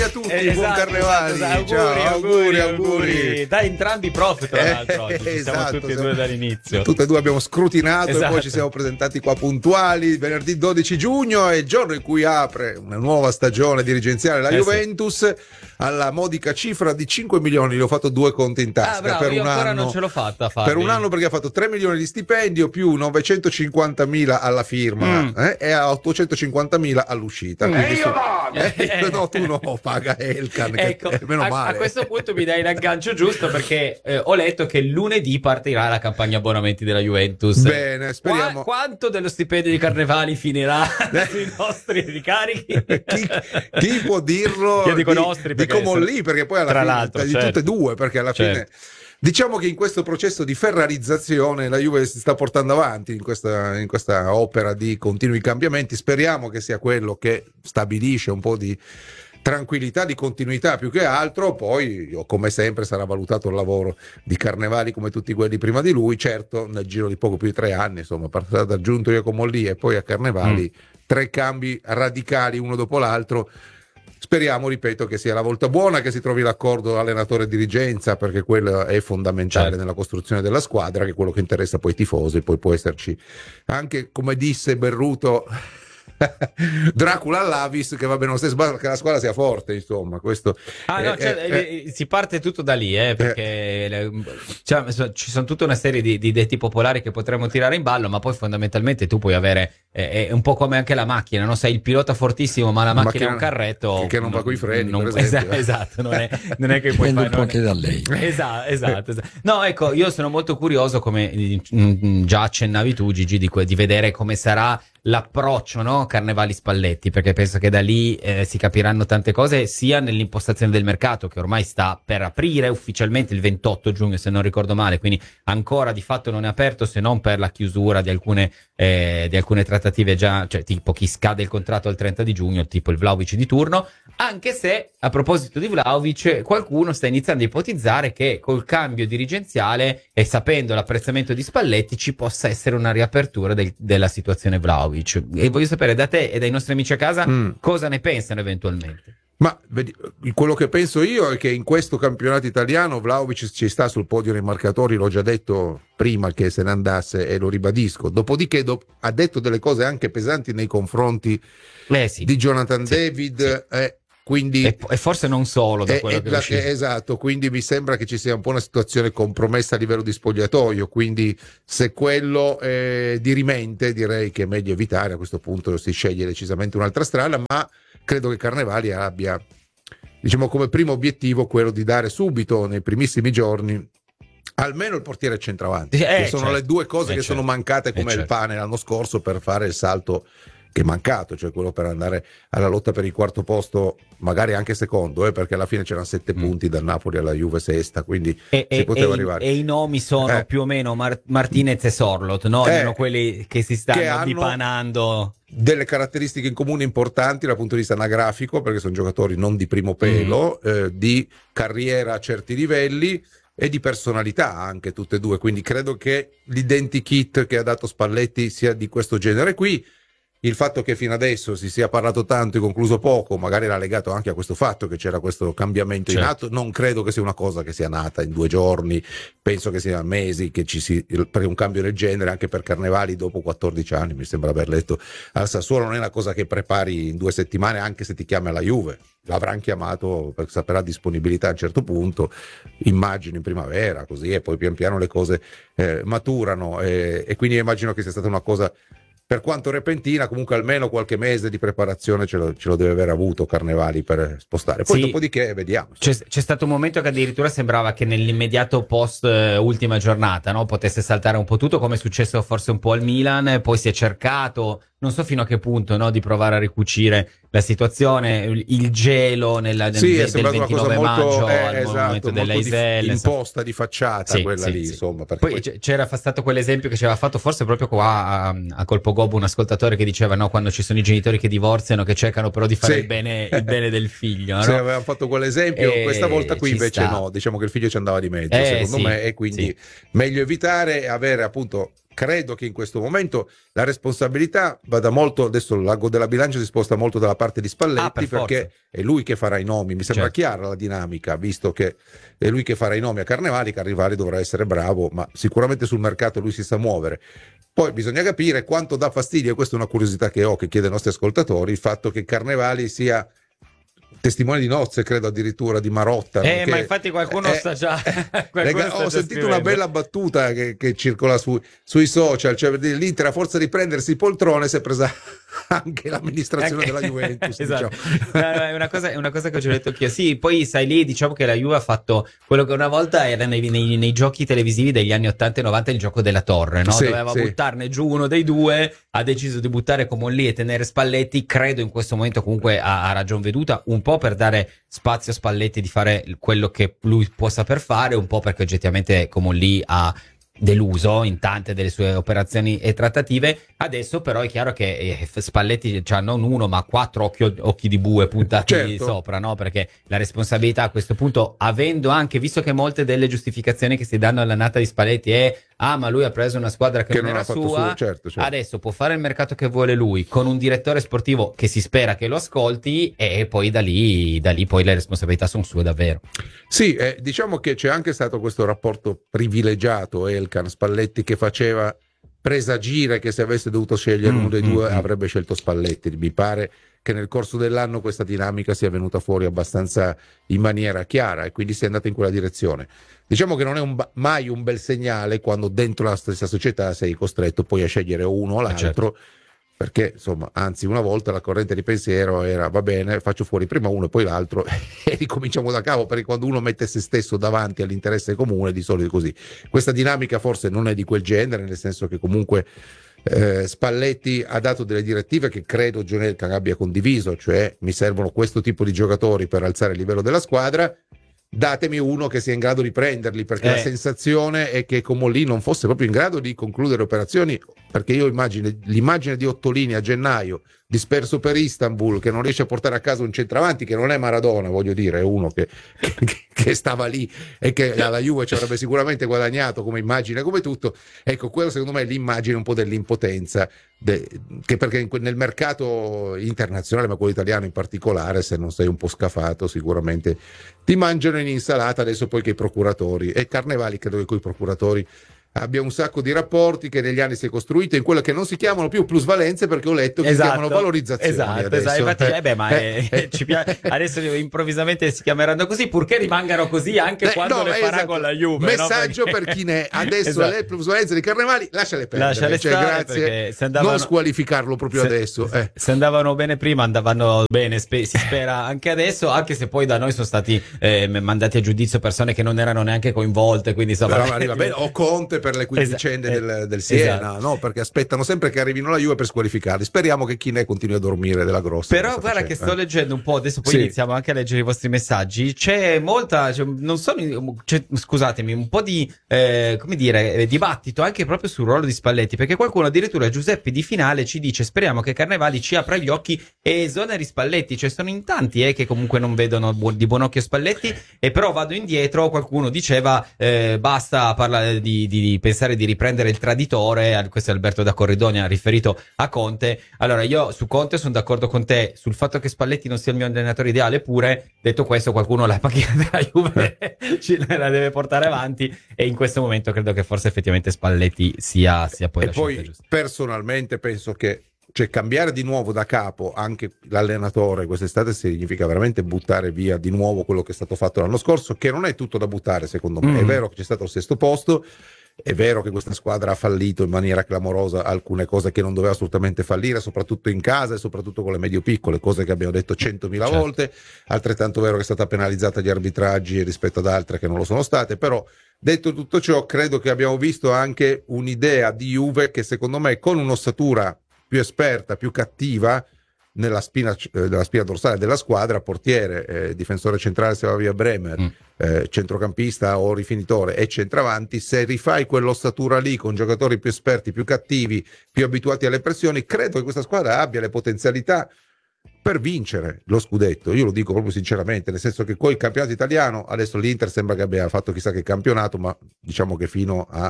a tutti, buon carnevale. Auguri. Da entrambi prof, tra l'altro, oggi. Ci siamo tutti e due dall'inizio. Tutti e due abbiamo scrutinato e poi ci siamo presentati qua puntuali. Venerdì 12 giugno è il giorno in cui apre una nuova stagione dirigenziale la Juventus alla modica cifra di 5 milioni. Gli ho fatto 2 conti in tasca bravo, per io un ancora anno. Non ce l'ho fatta a farli. Per un anno, perché ha fatto 3 milioni di stipendio più 950.000 alla firma e a 850.000 all'uscita. No, tu no, paga Elkan, ecco, meno male. A questo punto mi dai l'aggancio giusto, perché ho letto che lunedì partirà la campagna abbonamenti della Juventus. Bene, speriamo. Quanto dello stipendio di Carnevali finirà sui nostri ricarichi? Chi può dirlo? Io dico nostri, dico Mollì, perché poi alla tra fine l'altro, di tutte e due, perché alla fine diciamo che in questo processo di ferrarizzazione la Juve si sta portando avanti in questa opera di continui cambiamenti. Speriamo che sia quello che stabilisce un po' di tranquillità, di continuità più che altro. Poi, come sempre, sarà valutato il lavoro di Carnevali come tutti quelli prima di lui. Certo, nel giro di poco più di 3 anni, insomma, partita da Giunto io con Mollì e poi a Carnevali, 3 cambi radicali uno dopo l'altro. Speriamo, ripeto, che sia la volta buona, che si trovi l'accordo allenatore-dirigenza, perché quello è fondamentale nella costruzione della squadra, che è quello che interessa poi i tifosi. Poi può esserci anche, come disse Berruto, Dracula all'Avis, che va bene lo stesso, che la squadra sia forte, insomma. Questo si parte tutto da lì, perché ci sono tutta una serie di detti popolari che potremmo tirare in ballo, ma poi fondamentalmente tu puoi avere è un po' come anche la macchina, no? Sei il pilota fortissimo, ma la macchina è un carretto che non va coi freni, esatto, non è che puoi fare anche da lei. Esatto. No, ecco, io sono molto curioso, come già accennavi tu, Gigi, di vedere come sarà l'approccio, no? Carnevali Spalletti, perché penso che da lì si capiranno tante cose, sia nell'impostazione del mercato, che ormai sta per aprire ufficialmente il 28 giugno, se non ricordo male, quindi ancora di fatto non è aperto, se non per la chiusura di alcune trattative già, cioè tipo chi scade il contratto al 30 di giugno, tipo il Vlahovic di turno, anche se a proposito di Vlahovic qualcuno sta iniziando a ipotizzare che col cambio dirigenziale e sapendo l'apprezzamento di Spalletti ci possa essere una riapertura della situazione Vlahovic. E voglio sapere da te e dai nostri amici a casa cosa ne pensano eventualmente. Ma vedi, quello che penso io è che in questo campionato italiano Vlahovic ci sta sul podio dei marcatori, l'ho già detto prima che se ne andasse e lo ribadisco. Dopodiché ha detto delle cose anche pesanti nei confronti di Jonathan David. Quindi, e forse non solo da quello che è uscito. Esatto, quindi mi sembra che ci sia un po' una situazione compromessa a livello di spogliatoio, quindi se quello dirimente, direi che è meglio evitare. A questo punto si sceglie decisamente un'altra strada, ma credo che Carnevali abbia, diciamo, come primo obiettivo quello di dare subito, nei primissimi giorni, almeno il portiere centravanti, che sono le due cose che sono mancate come il pane l'anno scorso per fare il salto che è mancato, cioè quello per andare alla lotta per il quarto posto, magari anche secondo, perché alla fine c'erano 7 punti dal Napoli alla Juve sesta, quindi si poteva arrivare. E i nomi sono più o meno Martinez e Sorloth, no? Sono quelli che si stanno dipanando. Delle caratteristiche in comune importanti dal punto di vista anagrafico, perché sono giocatori non di primo pelo, di carriera a certi livelli e di personalità anche tutte e due, quindi credo che l'identikit che ha dato Spalletti sia di questo genere qui. Il fatto che fino adesso si sia parlato tanto e concluso poco, magari era legato anche a questo fatto che c'era questo cambiamento in atto. Non credo che sia una cosa che sia nata in 2 giorni, penso che sia mesi che per un cambio del genere, anche per Carnevali dopo 14 anni, mi sembra aver letto al Sassuolo, non è una cosa che prepari in 2 settimane, anche se ti chiami alla Juve. L'avranno chiamato perché saprà disponibilità a un certo punto, immagino in primavera, così, e poi pian piano le cose maturano, e quindi immagino che sia stata una cosa, per quanto repentina, comunque almeno qualche mese di preparazione ce lo deve aver avuto Carnevali per spostare. Poi dopodiché vediamo. C'è stato un momento che addirittura sembrava che nell'immediato post ultima giornata, no, potesse saltare un po' tutto, come è successo forse un po' al Milan. Poi si è cercato, non so fino a che punto, no, di provare a ricucire la situazione, il gelo del 29 maggio al momento della Iselle, imposta di facciata, quella lì, insomma. Poi c'era stato quell'esempio che ci aveva fatto forse proprio qua a Colpo Gobbo un ascoltatore che diceva, no, quando ci sono i genitori che divorziano, che cercano però di fare il bene del figlio, no? Sì, avevamo fatto quell'esempio, questa volta qui invece no, diciamo che il figlio ci andava di mezzo, secondo me, e quindi meglio evitare, avere appunto credo che in questo momento la responsabilità vada molto, adesso l'ago della bilancia si sposta molto dalla parte di Spalletti, perché è lui che farà i nomi, mi sembra chiara la dinamica, visto che è lui che farà i nomi a Carnevali dovrà essere bravo, ma sicuramente sul mercato lui si sa muovere. Poi bisogna capire quanto dà fastidio, e questa è una curiosità che ho, che chiede ai nostri ascoltatori, il fatto che Carnevali sia testimone di nozze, credo addirittura di Marotta. Ma infatti qualcuno sta già ho sentito una bella battuta che circola sui social, cioè l'Inter a forza di prendersi il poltrone si è presa anche l'amministrazione della Juventus. Esatto. Diciamo. No, è una cosa che ho già detto anch'io. Sì, poi sai lì, diciamo che la Juve ha fatto quello che una volta era nei giochi televisivi degli anni 80 e 90, il gioco della torre, no? Doveva buttarne giù uno dei due, ha deciso di buttare Comolli e tenere Spalletti. Credo in questo momento comunque ha ragion veduta, un po' per dare spazio a Spalletti di fare quello che lui può saper fare, un po' perché oggettivamente Comolli ha deluso in tante delle sue operazioni e trattative. Adesso però è chiaro che Spalletti c'ha non uno ma 4 occhi di bue puntati sopra, no? Perché la responsabilità a questo punto, avendo anche, visto che molte delle giustificazioni che si danno all'annata di Spalletti è ma lui ha preso una squadra che non era sua, certo. Adesso può fare il mercato che vuole lui, con un direttore sportivo che si spera che lo ascolti, e poi da lì poi le responsabilità sono sue davvero. Sì, diciamo che c'è anche stato questo rapporto privilegiato Elkann Spalletti, che faceva presagire che se avesse dovuto scegliere uno dei due avrebbe scelto Spalletti. Mi pare che nel corso dell'anno questa dinamica sia venuta fuori abbastanza in maniera chiara, e quindi si è andata in quella direzione. Diciamo che non è mai un bel segnale quando dentro la stessa società sei costretto poi a scegliere uno o l'altro, perché insomma, anzi, una volta la corrente di pensiero era: va bene, faccio fuori prima uno e poi l'altro e ricominciamo da capo, perché quando uno mette se stesso davanti all'interesse comune di solito è così. Questa dinamica forse non è di quel genere, nel senso che comunque Spalletti ha dato delle direttive che credo John Elkann abbia condiviso, cioè: mi servono questo tipo di giocatori per alzare il livello della squadra, datemi uno che sia in grado di prenderli, perché la sensazione è che Comolli non fosse proprio in grado di concludere operazioni, perché io l'immagine di Ottolini a gennaio disperso per Istanbul, che non riesce a portare a casa un centravanti, che non è Maradona, voglio dire, è uno che stava lì e che alla Juve ci avrebbe sicuramente guadagnato come immagine, come tutto. Ecco, quello secondo me è l'immagine un po' dell'impotenza, che perché nel mercato internazionale, ma quello italiano in particolare, se non sei un po' scafato sicuramente ti mangiano in insalata. Adesso poi che i procuratori, e Carnevali credo che coi procuratori abbia un sacco di rapporti che negli anni si è costruito in quello che non si chiamano più plusvalenze, perché ho letto che si chiamano valorizzazioni. Esatto. Infatti, adesso improvvisamente si chiameranno così, purché rimangano così anche quando le farà con la Juve. Messaggio per chi ne è adesso le plusvalenze di Carnevali, lasciale perdere. Grazie, non squalificarlo proprio adesso. Se andavano bene prima, andavano bene, si spera anche adesso, anche se poi da noi sono stati mandati a giudizio persone che non erano neanche coinvolte, quindi insomma, o Conte per le vicende del Siena, no? Perché aspettano sempre che arrivino la Juve per squalificarli. Speriamo che chi ne continui a dormire della grossa. Però guarda che sto leggendo un po', adesso poi iniziamo anche a leggere i vostri messaggi. C'è molta, scusatemi, un po' di dibattito anche proprio sul ruolo di Spalletti, perché qualcuno, addirittura Giuseppe Di Finale, ci dice: speriamo che Carnevali ci apra gli occhi e esoneri Spalletti. Cioè sono in tanti che comunque non vedono di buon occhio Spalletti, e però vado indietro, qualcuno diceva basta parlare di pensare di riprendere il traditore. Questo è Alberto da Corridonia riferito a Conte. Allora, io su Conte sono d'accordo con te, sul fatto che Spalletti non sia il mio allenatore ideale, pure detto questo, qualcuno la panchina della Juve la deve portare avanti, e in questo momento credo che forse effettivamente Spalletti sia poi la scelta giusta. Personalmente penso che cambiare di nuovo da capo anche l'allenatore quest'estate significa veramente buttare via di nuovo quello che è stato fatto l'anno scorso, che non è tutto da buttare secondo me. È vero che c'è stato il sesto posto, è vero che questa squadra ha fallito in maniera clamorosa alcune cose che non doveva assolutamente fallire, soprattutto in casa e soprattutto con le medio-piccole, cose che abbiamo detto 100.000 volte. Altrettanto vero che è stata penalizzata agli arbitraggi rispetto ad altre che non lo sono state. Però, detto tutto ciò, credo che abbiamo visto anche un'idea di Juve che secondo me, con un'ossatura più esperta, più cattiva nella spina dorsale della squadra, portiere, difensore centrale se va via Bremer, centrocampista o rifinitore e centravanti, se rifai quell'ossatura lì con giocatori più esperti, più cattivi, più abituati alle pressioni, credo che questa squadra abbia le potenzialità per vincere lo scudetto. Io lo dico proprio sinceramente, nel senso che col campionato italiano adesso l'Inter sembra che abbia fatto chissà che campionato, ma diciamo che fino a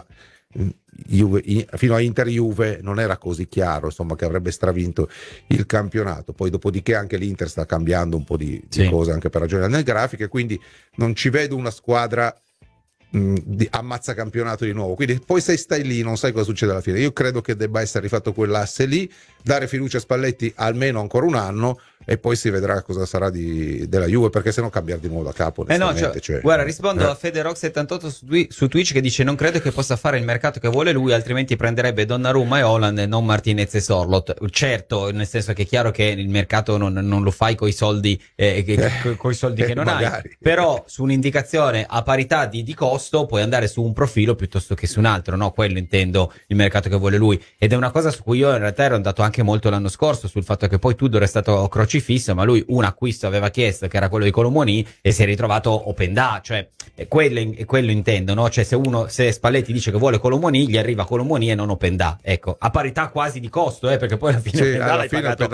Inter-Juve non era così chiaro, insomma, che avrebbe stravinto il campionato. Poi dopodiché anche l'Inter sta cambiando un po' di cose anche per ragioni anagrafiche, quindi non ci vedo una squadra di ammazza campionato di nuovo. Quindi poi se stai lì non sai cosa succede alla fine. Io credo che debba essere rifatto quell'asse lì, dare fiducia a Spalletti almeno ancora un anno e poi si vedrà cosa sarà della Juve, perché sennò cambiare di nuovo da capo. Guarda, rispondo a FederoX78 su Twitch che dice: non credo che possa fare il mercato che vuole lui, altrimenti prenderebbe Donnarumma e Haaland e non Martinez e Sorloth. Certo, nel senso che è chiaro che il mercato non lo fai coi soldi coi soldi che non magari. hai, però su un'indicazione a parità di costo puoi andare su un profilo piuttosto che su un altro, no? Quello intendo il mercato che vuole lui, ed è una cosa su cui io in realtà ero andato anche molto l'anno scorso, sul fatto che poi Tudor è stato crocifisso, ma lui un acquisto aveva chiesto che era quello di Colomoni e si è ritrovato open da, cioè quello intendo, no? Cioè se Spalletti dice che vuole Colomoni, gli arriva Colomoni e non open da, ecco, a parità quasi di costo, perché poi alla fine l'hai pagato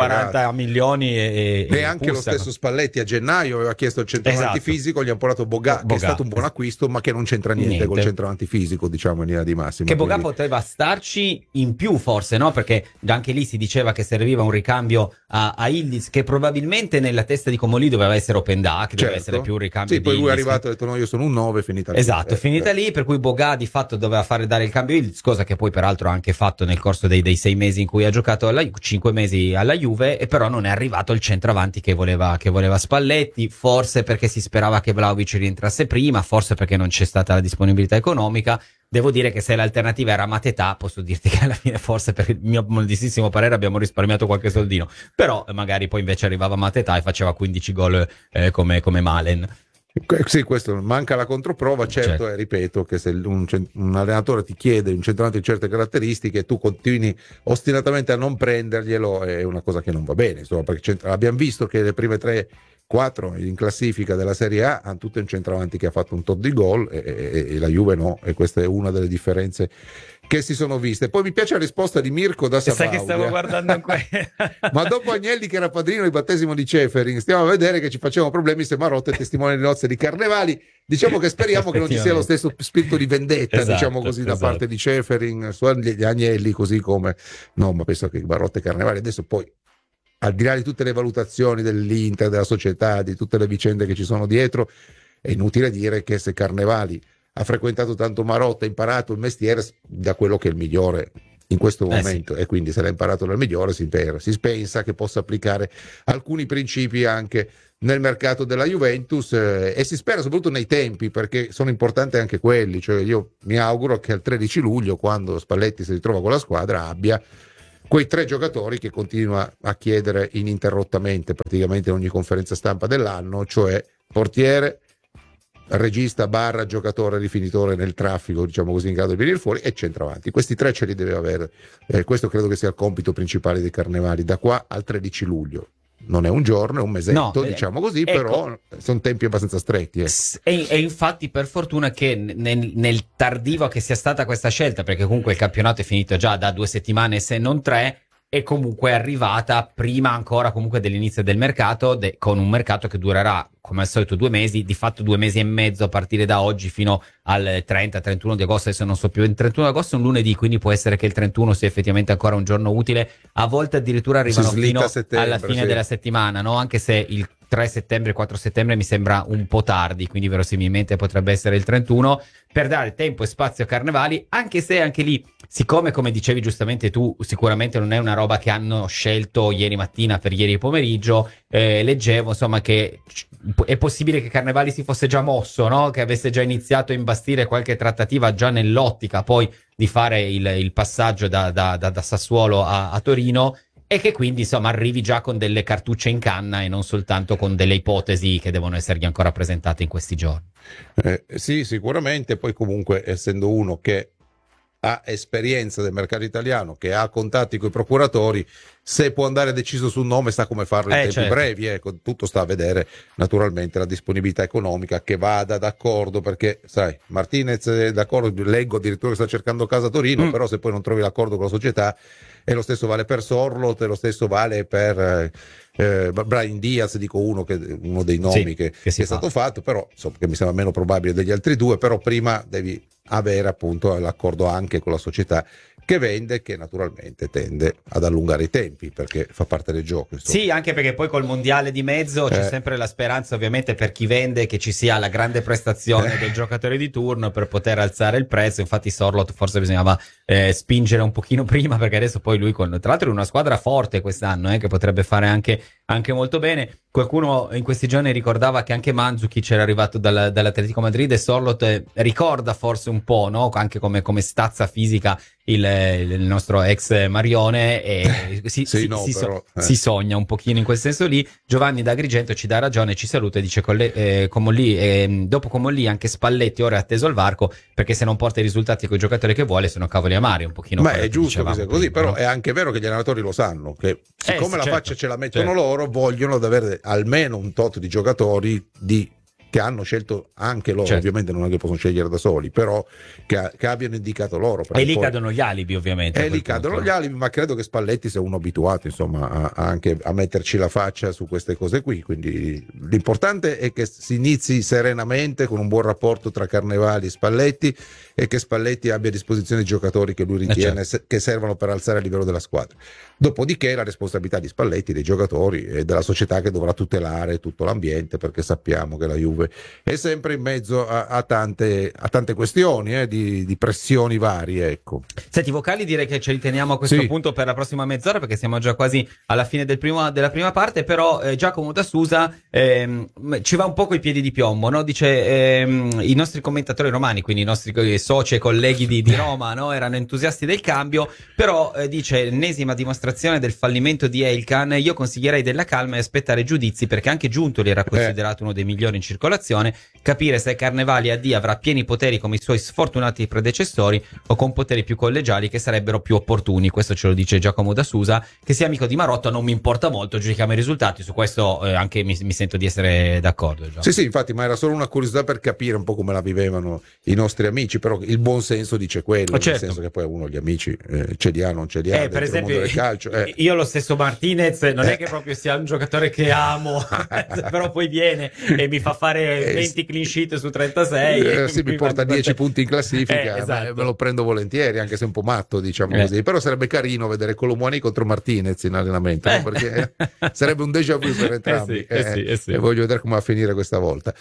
40 milioni e anche lo stesso Spalletti a gennaio aveva chiesto il centravanti fisico, gli hanno portato Boga, che è stato un buon acquisto, ma che non c'entra niente col centravanti fisico, diciamo in linea di massima. Che Boga poteva starci in più forse, no? Perché anche lì si diceva che serviva un ricambio a Yildiz, che probabilmente nella testa di Comolli doveva essere open da, che doveva essere più un ricambio. Sì, poi lui è arrivato e ha detto no, io sono un 9, finita lì. Esatto, finita lì, per cui Boga di fatto doveva dare il cambio Yildiz, cosa che poi peraltro ha anche fatto nel corso dei 6 mesi in cui ha giocato 5 mesi alla Juve, e però non è arrivato il centravanti che voleva Spalletti, forse perché si sperava che Vlahovic rientrasse prima, forse perché non c'è stata la disponibilità economica. Devo dire che se l'alternativa era Matetà, posso dirti che alla fine forse per il mio modestissimo parere abbiamo risparmiato qualche soldino, però magari poi invece arrivava Matetà e faceva 15 gol come Malen. Sì, questo manca la controprova, certo. E ripeto che se un allenatore ti chiede un centravanti di certe caratteristiche e tu continui ostinatamente a non prenderglielo, è una cosa che non va bene, insomma, perché abbiamo visto che le prime 3-4 in classifica della Serie A hanno tutte un centravanti che ha fatto un tot di gol e la Juve no, e questa è una delle differenze che si sono viste. Poi mi piace la risposta di Mirko da Sabaudia. Sai che stavo guardando Ma dopo Agnelli che era padrino di battesimo di Ceferin, stiamo a vedere che ci facciamo problemi se Marotta è testimone di nozze di Carnevali. Diciamo che speriamo che non ci sia lo stesso spirito di vendetta, diciamo così, da parte di Ceferin su Agnelli, così come no, ma penso che Marotta e Carnevali adesso poi, al di là di tutte le valutazioni dell'Inter, della società, di tutte le vicende che ci sono dietro, è inutile dire che se Carnevali ha frequentato tanto Marotta, ha imparato il mestiere da quello che è il migliore in questo momento, e quindi se l'ha imparato dal migliore si pensa che possa applicare alcuni principi anche nel mercato della Juventus, e si spera soprattutto nei tempi, perché sono importanti anche quelli. Cioè io mi auguro che al 13 luglio, quando Spalletti si ritrova con la squadra, abbia quei 3 giocatori che continua a chiedere ininterrottamente praticamente in ogni conferenza stampa dell'anno, cioè portiere, regista / giocatore rifinitore nel traffico, diciamo così, in grado di venire fuori, e centravanti. Questi 3 ce li deve avere. Questo credo che sia il compito principale dei Carnevali da qua al 13 luglio. Non è un giorno, è un mesetto, diciamo così, ecco, però sono tempi abbastanza stretti. E infatti per fortuna che nel tardivo che sia stata questa scelta, perché comunque il campionato è finito già da 2 settimane se non 3, è comunque arrivata prima ancora comunque dell'inizio del mercato, con un mercato che durerà come al solito 2 mesi, di fatto 2 mesi e mezzo a partire da oggi fino al 30-31 di agosto, adesso non so più, il 31 di agosto è un lunedì, quindi può essere che il 31 sia effettivamente ancora un giorno utile, a volte addirittura arrivano fino alla fine della settimana, no? Anche se il 3 settembre, 4 settembre mi sembra un po' tardi, quindi verosimilmente potrebbe essere il 31, per dare tempo e spazio a Carnevali, anche se anche lì, siccome come dicevi giustamente tu, sicuramente non è una roba che hanno scelto ieri mattina per ieri pomeriggio, leggevo insomma che è possibile che Carnevali si fosse già mosso, no? Che avesse già iniziato a imbastire qualche trattativa già nell'ottica poi di fare il passaggio da Sassuolo a Torino, e che quindi insomma arrivi già con delle cartucce in canna e non soltanto con delle ipotesi che devono essergli ancora presentate in questi giorni. Sì, sicuramente. Poi comunque, essendo uno che ha esperienza del mercato italiano, che ha contatti con i procuratori, se può andare deciso sul nome sa come farlo in tempi brevi, ecco, tutto sta a vedere naturalmente la disponibilità economica, che vada d'accordo, perché sai, Martinez è d'accordo, leggo addirittura che sta cercando casa a Torino, però se poi non trovi l'accordo con la società e lo stesso vale per Sorloth, e lo stesso vale per Brian Diaz, dico uno dei nomi che è stato fatto, però insomma, che mi sembra meno probabile degli altri due, però prima devi avere appunto l'accordo anche con la società che vende, che naturalmente tende ad allungare i tempi perché fa parte del gioco, insomma. Sì, anche perché poi col mondiale di mezzo c'è sempre la speranza, ovviamente, per chi vende, che ci sia la grande prestazione del giocatore di turno per poter alzare il prezzo. Infatti Sorloth forse bisognava spingere un pochino prima, perché adesso poi lui tra l'altro è una squadra forte quest'anno, che potrebbe fare anche molto bene. Qualcuno in questi giorni ricordava che anche Mandzukic era arrivato dall'Atletico Madrid, e Sorloth ricorda forse un po', no? Anche come stazza fisica il nostro ex Marione, e si sogna un pochino in quel senso lì. Giovanni da Agrigento ci dà ragione, ci saluta e dice dopo Comolli anche Spalletti ora è atteso al varco, perché se non porta i risultati con i giocatori che vuole sono cavoli amari, un pochino. Ma è giusto che sia così, però no? È anche vero che gli allenatori lo sanno, che siccome la faccia ce la mettono loro, vogliono ad avere almeno un tot di giocatori che hanno scelto anche loro, ovviamente non è che possono scegliere da soli, però che abbiano indicato loro. E lì cadono gli alibi, ovviamente. E lì cadono gli alibi, ma credo che Spalletti sia uno abituato, insomma, anche a metterci la faccia su queste cose qui, quindi l'importante è che si inizi serenamente con un buon rapporto tra Carnevali e Spalletti, e che Spalletti abbia a disposizione i giocatori che lui ritiene che servono per alzare il livello della squadra. Dopodiché la responsabilità di Spalletti, dei giocatori e della società, che dovrà tutelare tutto l'ambiente, perché sappiamo che la Juve è sempre in mezzo a tante questioni di pressioni varie, ecco. Senti, i vocali direi che ce li teniamo a questo punto per la prossima mezz'ora, perché siamo già quasi alla fine della prima parte. Però Giacomo da Susa ci va un po' coi piedi di piombo, no? Dice i nostri commentatori romani, quindi i nostri soci e colleghi di Roma, no? Erano entusiasti del cambio, però dice ennesima dimostrazione del fallimento di Elkan. Io consiglierei della calma e aspettare giudizi, perché anche Giuntoli era considerato uno dei migliori in circolazione. Capire se Carnevali AD avrà pieni poteri come i suoi sfortunati predecessori, o con poteri più collegiali che sarebbero più opportuni. Questo ce lo dice Giacomo da Susa, che sia amico di Marotta non mi importa molto, giudichiamo i risultati. Su questo anche mi sento di essere d'accordo. Sì, infatti, ma era solo una curiosità per capire un po' come la vivevano i nostri amici, però il buon senso dice quello, nel senso che poi uno gli amici ce li ha, non ce li ha, per esempio del calcio. Io lo stesso Martinez non è che proprio sia un giocatore che amo però poi viene e mi fa fare 20 clean sheet su 36 mi porta 10 punti in classifica, esatto. Me lo prendo volentieri, anche se un po' matto, diciamo così, però sarebbe carino vedere Colomwani contro Martinez in allenamento, no? Perché sarebbe un déjà vu per entrambi. E voglio vedere come va a finire questa volta.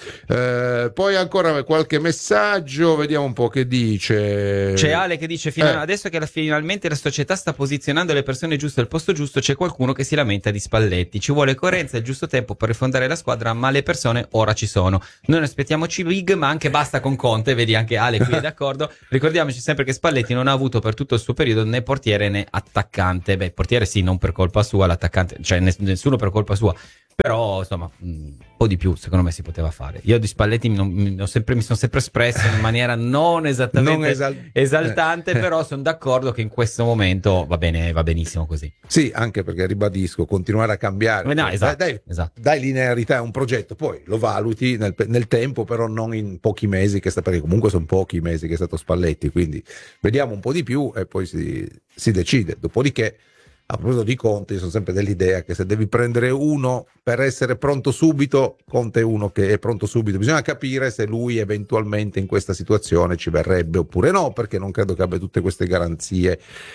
Poi ancora qualche messaggio, vediamo un po' che dice. C'è Ale che dice adesso che finalmente la società sta posizionando le persone giuste al posto giusto, c'è qualcuno che si lamenta di Spalletti. Ci vuole coerenza e il giusto tempo per rifondare la squadra, ma le persone ora ci sono. Non aspettiamoci big, ma anche basta con Conte. Vedi, anche Ale qui è d'accordo. Ricordiamoci sempre che Spalletti non ha avuto per tutto il suo periodo né portiere né attaccante. Beh, portiere sì, non per colpa sua, l'attaccante, cioè nessuno per colpa sua. Però insomma un po' di più secondo me si poteva fare. Io di Spalletti mi sono sempre espresso in maniera non esattamente esaltante, però sono d'accordo che in questo momento va benissimo così. Sì, anche perché ribadisco, continuare a cambiare, dai linearità a un progetto, poi lo valuti nel tempo, però non in pochi mesi, perché comunque sono pochi mesi che è stato Spalletti, quindi vediamo un po' di più e poi si decide. Dopodiché, a proposito di Conte, io sono sempre dell'idea che se devi prendere uno per essere pronto subito, Conte è uno che è pronto subito. Bisogna capire se lui eventualmente in questa situazione ci verrebbe oppure no, perché non credo che abbia tutte queste garanzie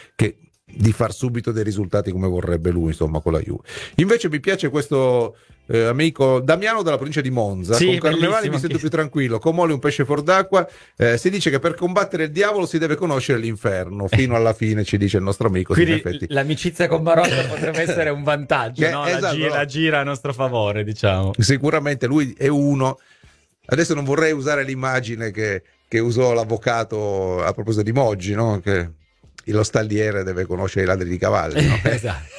di far subito dei risultati come vorrebbe lui, insomma, con la Juve. Invece mi piace questo amico Damiano dalla provincia di Monza. Con Carnevali mi sento più tranquillo, con Moli un pesce fuor d'acqua. Si dice che per combattere il diavolo si deve conoscere l'inferno fino alla fine, ci dice il nostro amico. Quindi in effetti l'amicizia con Marotta potrebbe essere un vantaggio, no? La gira a nostro favore, diciamo. Sicuramente lui è uno. Adesso non vorrei usare l'immagine che usò l'avvocato a proposito di Moggi, no? Che lo stalliere deve conoscere i ladri di cavalli, no? Esatto.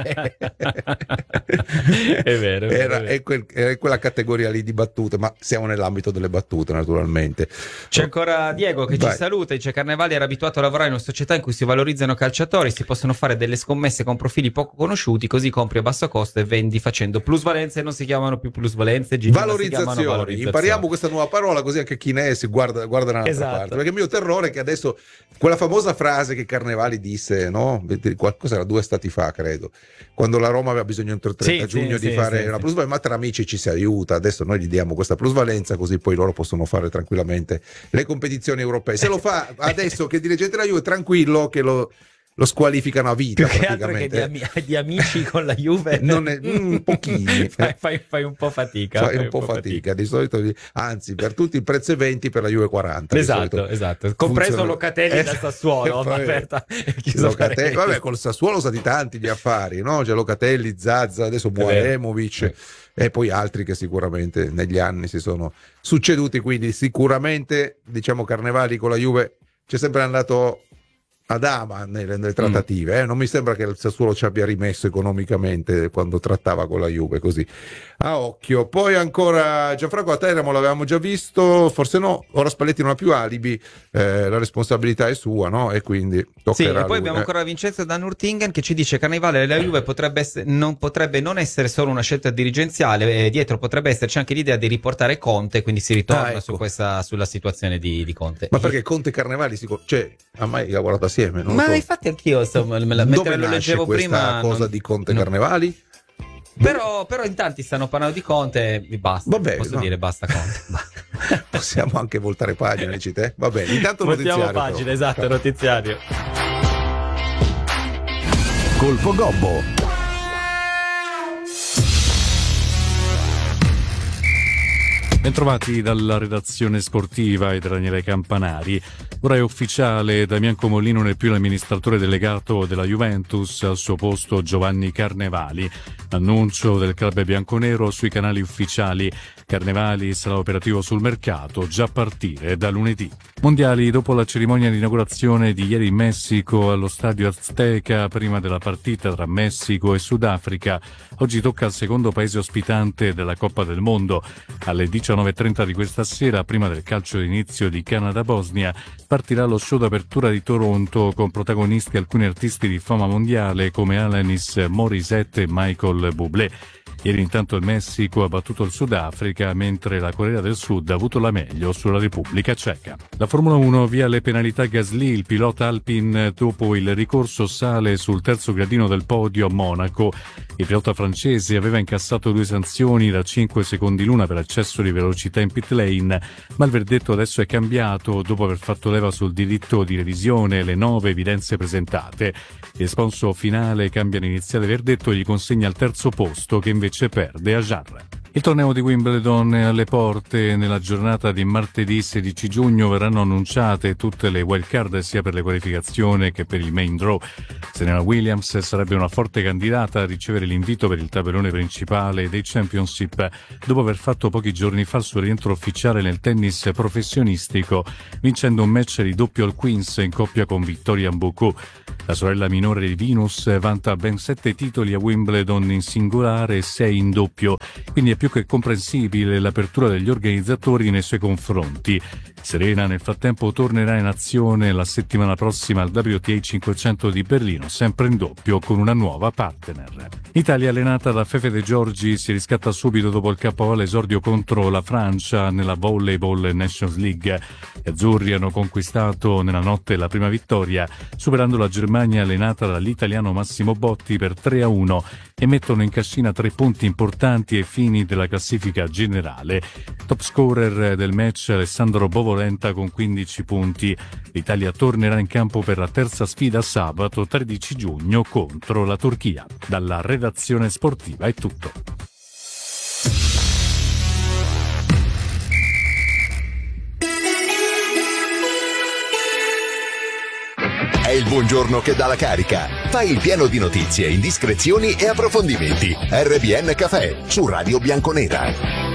È vero. È quella categoria lì di battute, ma siamo nell'ambito delle battute, naturalmente. C'è ancora Diego che ci saluta, dice: Carnevali era abituato a lavorare in una società in cui si valorizzano calciatori, si possono fare delle scommesse con profili poco conosciuti, così compri a basso costo e vendi facendo plusvalenze. Non si chiamano più plusvalenze, valorizzazioni. Impariamo questa nuova parola, così anche chi ne è si guarda dall'altra parte, perché il mio terrore è che adesso quella famosa frase che Carnevali disse, no? Qualcosa era 2 stati fa, credo, quando la Roma aveva bisogno entro il 30 giugno di fare una plusvalenza, ma tra amici ci si aiuta, adesso noi gli diamo questa plusvalenza così poi loro possono fare tranquillamente le competizioni europee. Se lo fa adesso che dirigente della Juve, tranquillo che lo squalificano a vita. Più che altro che di amici con la Juve non è pochini. fai un po' fatica. Fai un po' fatica. Di solito, anzi, per tutti il prezzo è 20, per la Juve 40. Esatto. Compreso Locatelli da Sassuolo, aperta. Locatelli, vabbè, col Sassuolo sono stati tanti gli affari, no? C'è Locatelli, Zaza, adesso Buaremovic e poi altri che sicuramente negli anni si sono succeduti, quindi sicuramente diciamo Carnevali con la Juve c'è sempre andato ad ama nelle trattative, non mi sembra che il Sassuolo ci abbia rimesso economicamente quando trattava con la Juve così a occhio. Poi ancora Gianfranco a Teramo l'avevamo già visto, forse no, ora Spalletti non ha più alibi, la responsabilità è sua, no? E quindi toccherà e poi abbiamo ancora Vincenzo da Nurtingen che ci dice Carnevale della Juve non potrebbe non essere solo una scelta dirigenziale, dietro potrebbe esserci anche l'idea di riportare Conte, quindi si ritorna sulla situazione di Conte. Ma perché Conte e Carnevali cioè ha mai lavorato assieme? Infatti anch'io insomma, mentre lo leggevo prima cosa di Conte Carnevali? Però in tanti stanno parlando di Conte e basta. Vabbè, dire basta Conte. Possiamo anche voltare pagina, dici te? Va bene, intanto notiziario. Pagina, esatto, notiziario. Colpo Gobbo. Bentrovati dalla redazione sportiva e da Daniele Campanari. Ora è ufficiale, Damian Comolli non è più l'amministratore delegato della Juventus, al suo posto Giovanni Carnevali. Annuncio del club bianconero sui canali ufficiali. Carnevali sarà operativo sul mercato già a partire da lunedì. Mondiali dopo la cerimonia di inaugurazione di ieri in Messico allo stadio Azteca prima della partita tra Messico e Sudafrica. Oggi tocca al secondo paese ospitante della Coppa del Mondo. Alle 19:30 di questa sera, prima del calcio d'inizio di Canada-Bosnia, partirà lo show d'apertura di Toronto con protagonisti alcuni artisti di fama mondiale come Alanis Morissette e Michael Bublé. Ieri intanto il Messico ha battuto il Sudafrica, mentre la Corea del Sud ha avuto la meglio sulla Repubblica Ceca. La Formula 1 via le penalità Gasly, il pilota Alpine dopo il ricorso sale sul terzo gradino del podio a Monaco. Il pilota francese aveva incassato 2 sanzioni da 5 secondi l'una per eccesso di velocità in pit lane, ma il verdetto adesso è cambiato dopo aver fatto leva sul diritto di revisione e le 9 evidenze presentate. Il responso finale cambia l'iniziale verdetto e gli consegna il terzo posto che invece perde a Jarre. Il torneo di Wimbledon è alle porte. Nella giornata di martedì 16 giugno verranno annunciate tutte le wild card sia per le qualificazioni che per il main draw. Serena Williams sarebbe una forte candidata a ricevere l'invito per il tabellone principale dei Championship dopo aver fatto pochi giorni fa il suo rientro ufficiale nel tennis professionistico, vincendo un match di doppio al Queens in coppia con Victoria Mbuku. La sorella minore di Venus vanta ben 7 titoli a Wimbledon in singolare e 6 in doppio, quindi è più che comprensibile l'apertura degli organizzatori nei suoi confronti. Serena nel frattempo tornerà in azione la settimana prossima al WTA 500 di Berlino, sempre in doppio con una nuova partner. Italia allenata da Fefe De Giorgi si riscatta subito dopo il KO all'esordio contro la Francia nella Volleyball Nations League. Gli azzurri hanno conquistato nella notte la prima vittoria, superando la Germania allenata dall'italiano Massimo Botti per 3-1 e mettono in cascina 3 punti importanti ai fini della classifica generale. Top scorer del match Alessandro Bovolenta con 15 punti. L'Italia tornerà in campo per la terza sfida sabato 13 giugno contro la Turchia. Dalla redazione sportiva è tutto. È il buongiorno che dà la carica. Fai il pieno di notizie, indiscrezioni e approfondimenti. RBN Café su Radio Bianconera.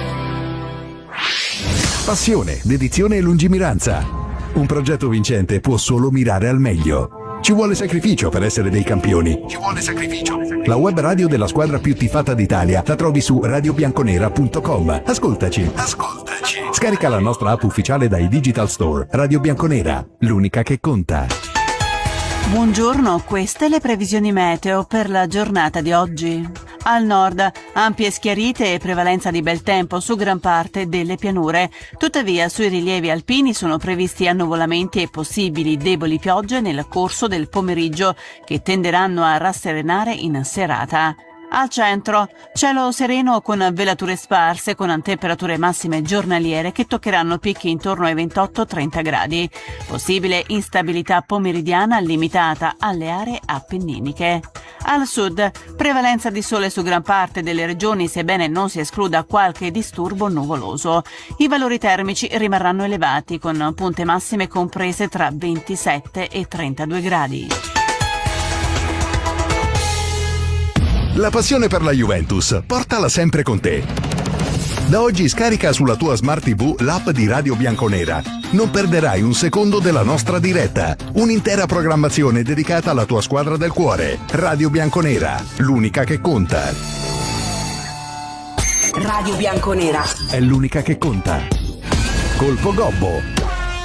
Passione, dedizione e lungimiranza. Un progetto vincente può solo mirare al meglio. Ci vuole sacrificio per essere dei campioni. Ci vuole sacrificio. La web radio della squadra più tifata d'Italia la trovi su radiobianconera.com. Ascoltaci. Scarica la nostra app ufficiale dai Digital Store. Radio Bianconera, l'unica che conta. Buongiorno, queste le previsioni meteo per la giornata di oggi. Al nord, ampie schiarite e prevalenza di bel tempo su gran parte delle pianure. Tuttavia, sui rilievi alpini sono previsti annuvolamenti e possibili deboli piogge nel corso del pomeriggio che tenderanno a rasserenare in serata. Al centro, cielo sereno con velature sparse con temperature massime giornaliere che toccheranno picchi intorno ai 28-30 gradi. Possibile instabilità pomeridiana limitata alle aree appenniniche. Al sud, prevalenza di sole su gran parte delle regioni, sebbene non si escluda qualche disturbo nuvoloso. I valori termici rimarranno elevati con punte massime comprese tra 27 e 32 gradi. La passione per la Juventus, portala sempre con te. Da oggi scarica sulla tua Smart TV l'app di Radio Bianconera. Non perderai un secondo della nostra diretta. Un'intera programmazione dedicata alla tua squadra del cuore. Radio Bianconera, l'unica che conta. Radio Bianconera È l'unica che conta. Colpo Gobbo.